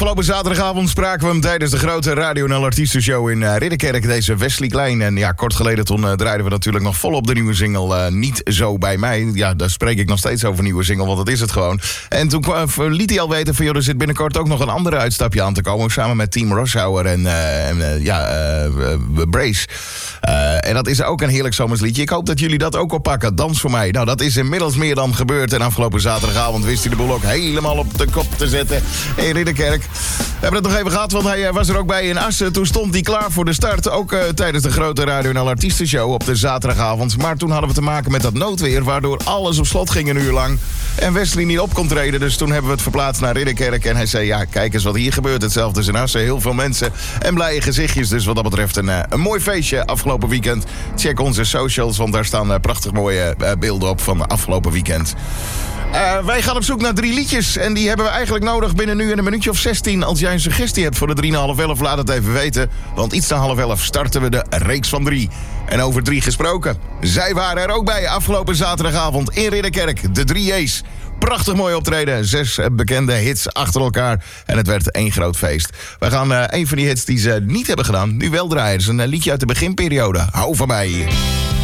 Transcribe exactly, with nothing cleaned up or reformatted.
Afgelopen zaterdagavond spraken we hem tijdens de grote Radio en Artiestenshow in uh, Ridderkerk. Deze Wesley Klein. En ja, kort geleden toen uh, draaiden we natuurlijk nog volop de nieuwe single uh, Niet Zo Bij Mij. Ja, daar spreek ik nog steeds over nieuwe single, want dat is het gewoon. En toen uh, liet hij al weten van, joh, er zit binnenkort ook nog een andere uitstapje aan te komen. Samen met Team Roshauer en, uh, en uh, ja, uh, uh, Brace. Uh, en dat is ook een heerlijk zomersliedje. Ik hoop dat jullie dat ook oppakken. Dans voor mij. Nou, dat is inmiddels meer dan gebeurd. En afgelopen zaterdagavond wist hij de boel ook helemaal op de kop te zetten in Ridderkerk. We hebben het nog even gehad, want hij uh, was er ook bij in Assen. Toen stond hij klaar voor de start. Ook uh, tijdens de grote Radio en Artiestenshow op de zaterdagavond. Maar toen hadden we te maken met dat noodweer, waardoor alles op slot ging een uur lang. En Wesley niet op kon treden. Dus toen hebben we het verplaatst naar Ridderkerk. En hij zei, ja, kijk eens wat hier gebeurt. Hetzelfde is in Assen. Heel veel mensen en blije gezichtjes. Dus wat dat betreft een, uh, een mooi feestje afgelopen weekend. Check onze socials, want daar staan uh, prachtig mooie uh, beelden op van de afgelopen weekend. Uh, wij gaan op zoek naar drie liedjes. En die hebben we eigenlijk nodig binnen nu in een minuutje of zestien. Als jij een suggestie hebt voor de drie na half elf, laat het even weten. Want iets na half elf starten we de reeks van drie. En over drie gesproken. Zij waren er ook bij afgelopen zaterdagavond in Ridderkerk. De drie J's. Prachtig mooi optreden. Zes bekende hits achter elkaar. En het werd één groot feest. We gaan uh, een van die hits die ze niet hebben gedaan nu wel draaien. Het is een uh, liedje uit de beginperiode. Hou van mij.